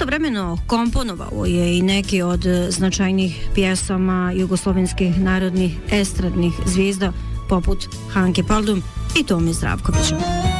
Istovremeno komponovao je i neki od značajnih pjesama jugoslovenskih narodnih estradnih zvijezda poput Hanke Paldum i Tome Zdravkovića.